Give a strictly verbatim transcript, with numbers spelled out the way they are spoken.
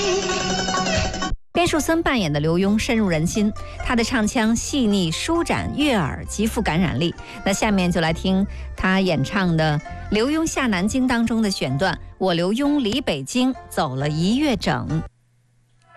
边树森扮演的刘墉深入人心，他的唱腔细腻舒展悦耳，极富感染力。那下面就来听他演唱的《刘墉下南京》当中的选段：我刘墉离北京走了一月整。